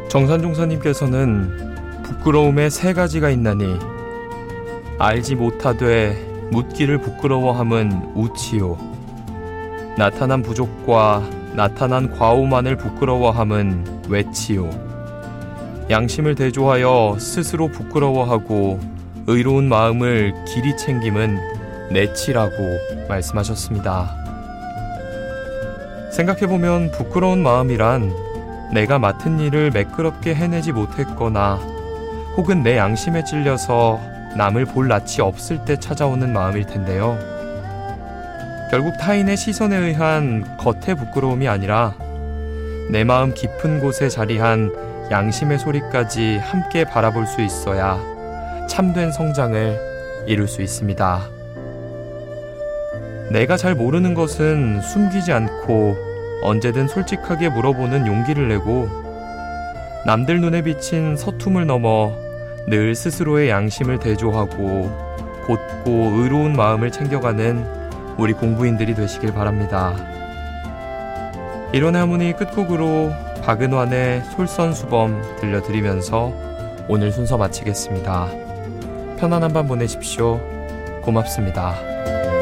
정산종사님께서는 부끄러움에 세 가지가 있나니 알지 못하되 묻기를 부끄러워함은 우치요, 나타난 부족과 나타난 과오만을 부끄러워함은 외치요, 양심을 대조하여 스스로 부끄러워하고 의로운 마음을 길이 챙김은 내치라고 말씀하셨습니다. 생각해보면 부끄러운 마음이란 내가 맡은 일을 매끄럽게 해내지 못했거나 혹은 내 양심에 찔려서 남을 볼 낯이 없을 때 찾아오는 마음일 텐데요. 결국 타인의 시선에 의한 겉의 부끄러움이 아니라 내 마음 깊은 곳에 자리한 양심의 소리까지 함께 바라볼 수 있어야 참된 성장을 이룰 수 있습니다. 내가 잘 모르는 것은 숨기지 않고 언제든 솔직하게 물어보는 용기를 내고, 남들 눈에 비친 서툼을 넘어 늘 스스로의 양심을 대조하고 곧고 의로운 마음을 챙겨가는 우리 공부인들이 되시길 바랍니다. 일원의 하모니 끝곡으로 박은환의 솔선수범 들려드리면서 오늘 순서 마치겠습니다. 편안한 밤 보내십시오. 고맙습니다.